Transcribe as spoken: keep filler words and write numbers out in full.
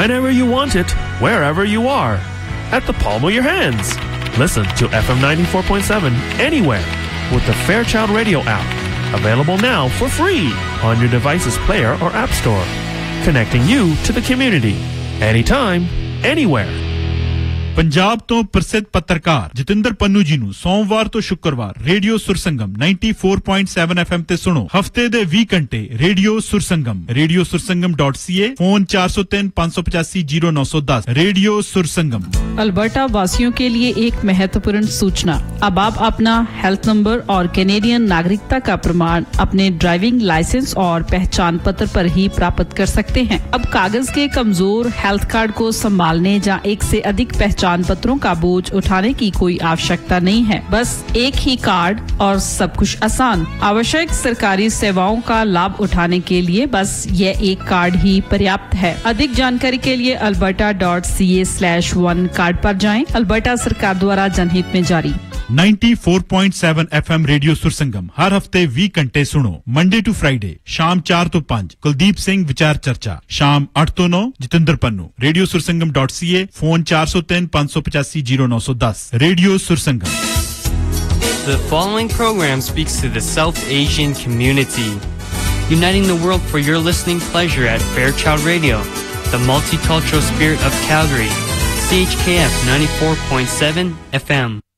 whenever you want it, wherever you are, at the palm of your hands. Listen to F M ninety-four point seven anywhere with the Fairchild Radio app. Available now for free on your device's player or app store. Connecting you to the community. Anytime, anywhere. Punjab तो प्रसिद्ध पत्रकार जतिंदर पन्नू जी नु सोमवार तो शुक्रवार radio Sursangam ninety-four point seven F M ते सुनो हफ्ते दे बीस घंटे radio Sursangam radio Sursangam dot C ए phone four oh three five eight five oh nine one zero radio Sursangam Alberta वासियों के लिए एक महत्वपूर्ण सूचना अब आप अपना हेल्थ नंबर और कैनेडियन नागरिकता का प्रमाण अपने ड्राइविंग लाइसेंस और पहचान पत्र पर ही प्राप्त कर सकते हैं अब कागज के कमजोर हेल्थ कार्ड को संभालने या एक से अधिक पहचान पत्रों का बोझ उठाने की कोई आवश्यकता नहीं है बस एक ही कार्ड और सब कुछ आसान आवश्यक सरकारी सेवाओं का लाभ उठाने के लिए बस ये एक कार्ड ही पर्याप्त है अधिक जानकारी के लिए alberta dot c a slash one card पर जाएं अल्बर्टा सरकार द्वारा जनहित में जारी ninety-four point seven F M radio Sursangam हर हफ्ते बीस घंटे सुनो मंडे टू फ्राइडे शाम four to five Kuldeep Singh विचार चर्चा शाम eight to nine Jatinder Pannu radio Sursangam dot C A phone four oh three five eight five oh nine one zero radio Sursangam The following program speaks to the South Asian community, uniting the world for your listening pleasure at Fairchild Radio, the multicultural spirit of Calgary, C H K F ninety-four point seven F M.